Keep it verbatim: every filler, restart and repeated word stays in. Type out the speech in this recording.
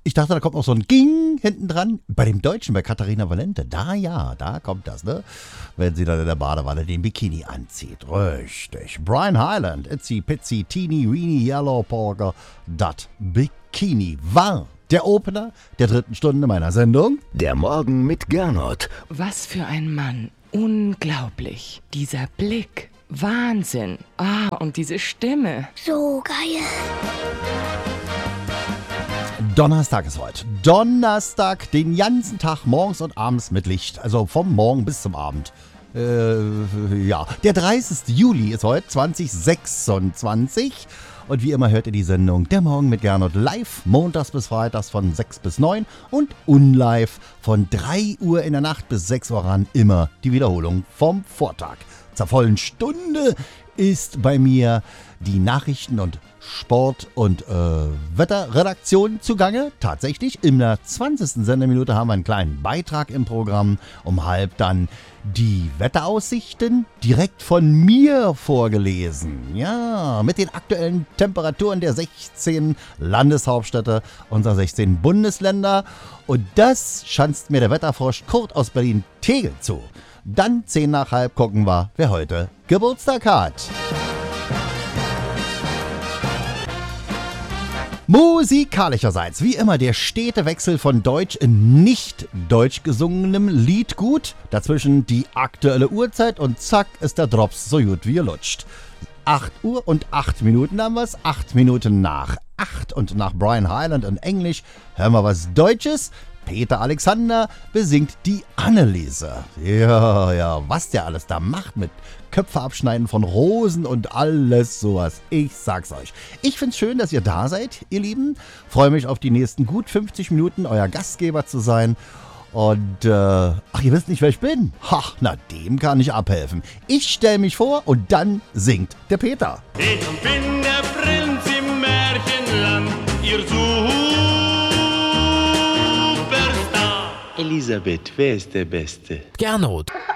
Ich dachte, da kommt noch so ein Ging hinten dran. Bei dem Deutschen, bei Katharina Valente, da ja, da kommt das, ne? Wenn sie dann in der Badewanne den Bikini anzieht. Richtig. Brian Hyland, Itsy Pitsy Teeny Weeny Yellow Polka, dat Bikini war der Opener der dritten Stunde meiner Sendung. Der Morgen mit Gernot. Was für ein Mann. Unglaublich. Dieser Blick. Wahnsinn. Ah, und diese Stimme. So geil. Donnerstag ist heute. Donnerstag, den ganzen Tag morgens und abends mit Licht. Also vom Morgen bis zum Abend. Äh, ja. Der dreißigste Juli ist heute, zwanzig sechsundzwanzig. Und wie immer hört ihr die Sendung Der Morgen mit Gernot live, montags bis freitags von sechs bis neun und unlive von drei Uhr in der Nacht bis sechs Uhr ran. Immer die Wiederholung vom Vortag. Zur vollen Stunde ist bei mir die Nachrichten- und Sport- und äh, Wetterredaktion zugange. Tatsächlich, in der zwanzigsten Sendeminute haben wir einen kleinen Beitrag im Programm. Um halb dann die Wetteraussichten direkt von mir vorgelesen. Ja, mit den aktuellen Temperaturen der sechzehn Landeshauptstädte unserer sechzehn Bundesländer. Und das schanzt mir der Wetterfrosch Kurt aus Berlin-Tegel zu. Dann zehn nach halb gucken wir, wer heute Geburtstag hat. Musikalischerseits, wie immer, der stete Wechsel von Deutsch in nicht deutsch gesungenem Liedgut. Dazwischen die aktuelle Uhrzeit und zack ist der Drops so gut wie er lutscht. acht Uhr und acht Minuten haben wir es. acht Minuten nach acht und nach Brian Hyland in Englisch hören wir was Deutsches. Peter Alexander besingt die Anneliese. Ja, ja, was der alles da macht mit Köpfe abschneiden von Rosen und alles sowas. Ich sag's euch. Ich find's schön, dass ihr da seid, ihr Lieben. Freue mich auf die nächsten gut fünfzig Minuten, euer Gastgeber zu sein. Und, äh, ach, ihr wisst nicht, wer ich bin? Ha, na, dem kann ich abhelfen. Ich stelle mich vor und dann singt der Peter. Ich bin der Prinz im Märchenland, ihr Superstar. Elisabeth, wer ist der Beste? Gernot.